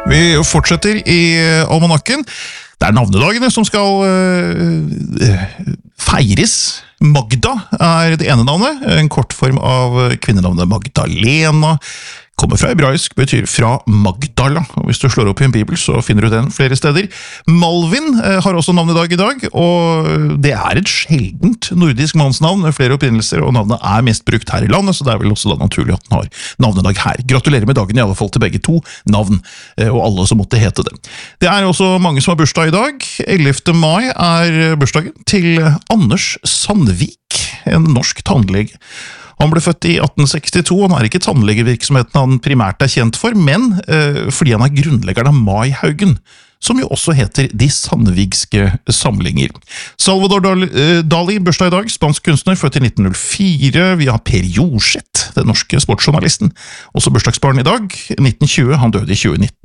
Vi fortsetter i almanakken. Det navnedagene som skal feires. Magda det ene navnet, en kortform av kvinnenavnet Magdalena. Kommer fra hebraisk, betyr fra Magdala, og hvis du slår opp i en bibel så finner du den flere steder. Malvin har også navnedag i dag, og det et sjeldent nordisk mannsnavn med flere opprinnelser, og navnet mest brukt her i landet, så det vel også da naturlig at den har navnedag her. Gratulerer med dagen i alle fall til begge to navn, og alle som måtte hete det. Det også mange som har bursdag i dag. 11. mai bursdagen til Anders Sandvik, en norsk tannlege. Han ble født i 1862, han ikke tannlegevirksomheten han primært kjent for, men fordi han grunnleggeren av Maihaugen, som jo også heter De Sandvigske Samlinger. Salvador Dali, bursdag i dag, spansk kunstner, født i 1904. Vi har Per Jorseth, den norske sportsjournalisten, også bursdagsbarn i dag, 1920, han døde i 2019.